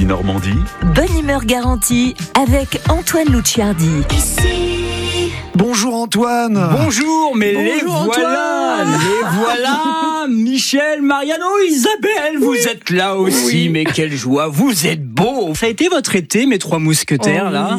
Normandie. Bonne humeur garantie avec Antoine Luciardi. Bonjour Antoine. Bonjour, mais les voilà, Michel, Mariano, Isabelle, vous êtes là aussi, mais quelle joie, vous êtes beaux. Ça a été votre été, mes trois mousquetaires, là?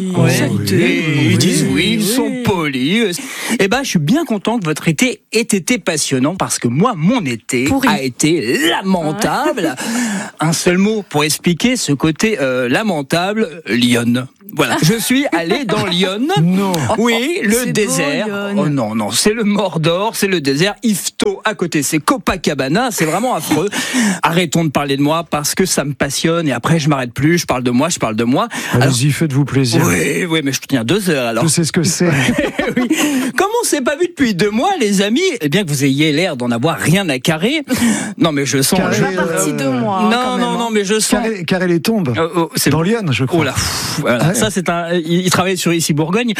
Ils disent oui, ils sont polis. Eh ben, je suis bien content que votre été ait été passionnant, parce que moi, mon été a été lamentable. Un seul mot pour expliquer ce côté lamentable, Lyon. Voilà, je suis allé dans Lyon. Non. Oui, le désert. Beau, non, c'est le Mordor, c'est le désert. Yvetot à côté, c'est Copacabana, c'est vraiment affreux. Arrêtons de parler de moi parce que ça me passionne et après je m'arrête plus, je parle de moi. Allez-y, faites-vous plaisir. Oui, mais je tiens 2 heures alors. Je sais ce que c'est. Oui. Comme on s'est pas vu depuis 2 mois, les amis, et bien que vous ayez l'air d'en avoir rien à carrer. Non, mais je sens. Pas parti 2 mois. Non, mais je sens. Carrer les tombes. C'est dans Lyon, je crois. Oh là, voilà. Ça c'est il travaille sur ici Bourgogne.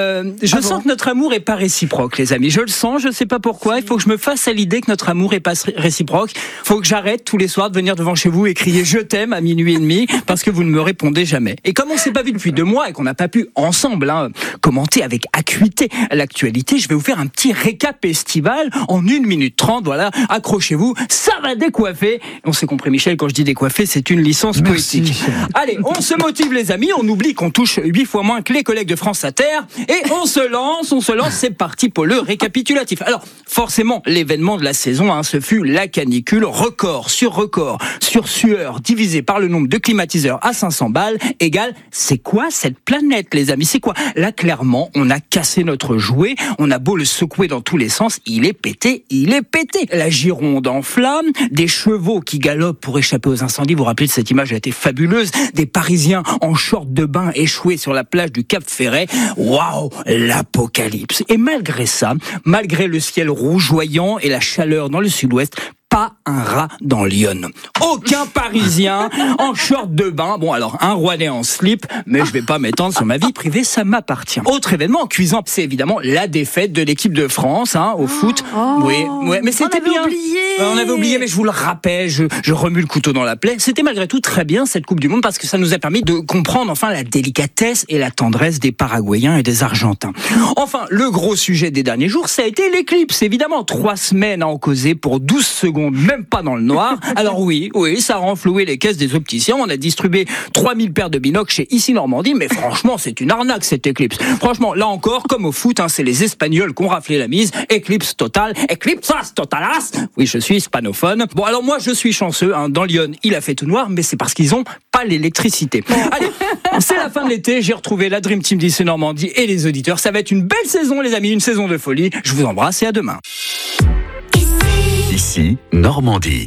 Je sens que notre amour est pas réciproque, les amis. Je le sens, je sais pas pourquoi. Il faut que je me fasse à l'idée que notre amour est pas réciproque. Il faut que j'arrête tous les soirs de venir devant chez vous et crier je t'aime à 00h30 parce que vous ne me répondez jamais. Et comme on s'est pas vu depuis 2 mois et qu'on n'a pas pu ensemble commenter avec acuité l'actualité, je vais vous faire un petit récap estival en 1 minute 30. Voilà, accrochez-vous, ça va décoiffer. On s'est compris, Michel, quand je dis décoiffer, c'est une licence poétique. Allez, on se motive, les amis. On oublie qu'on touche 8 fois moins que les collègues de France Inter et on se lance, c'est parti pour le récapitulatif. Alors, forcément, l'événement de la saison, ce fut la canicule, record sur sueur, divisé par le nombre de climatiseurs à 500 balles, égale, c'est quoi cette planète, les amis? C'est quoi? Là, clairement, on a cassé notre jouet, on a beau le secouer dans tous les sens, il est pété. La Gironde en flammes, des chevaux qui galopent pour échapper aux incendies, vous vous rappelez de cette image, elle a été fabuleuse, des Parisiens en short de bain échoués sur la plage du Cap Ferret. Waouh, l'apocalypse. Et malgré ça, malgré le ciel rougeoyant et la chaleur dans le sud-ouest, pas un rat dans Lyon. Aucun Parisien en short de bain. Bon, alors, un Rouennais en slip, mais je vais pas m'étendre sur ma vie privée, ça m'appartient. Autre événement cuisant, c'est évidemment la défaite de l'équipe de France, au foot. Oui, mais c'était bien. On avait oublié, mais je vous le rappelle, je remue le couteau dans la plaie. C'était malgré tout très bien, cette Coupe du Monde, parce que ça nous a permis de comprendre enfin la délicatesse et la tendresse des Paraguayens et des Argentins. Enfin, le gros sujet des derniers jours, ça a été l'éclipse. Évidemment, 3 semaines à en causer pour 12 secondes, même pas dans le noir. Alors oui, ça a renfloué les caisses des opticiens. On a distribué 3000 paires de binocles chez Ici Normandie, mais franchement, c'est une arnaque cette éclipse. Franchement, là encore, comme au foot, c'est les Espagnols qui ont raflé la mise. Éclipse totale, éclipsas totalas. Oui, je suis hispanophone. Bon, alors moi, je suis chanceux. Dans Lyon, il a fait tout noir, mais c'est parce qu'ils ont pas l'électricité. Allez, c'est la fin de l'été. J'ai retrouvé la Dream Team d'Ici Normandie et les auditeurs. Ça va être une belle saison, les amis, une saison de folie. Je vous embrasse et à demain. Ici Normandie.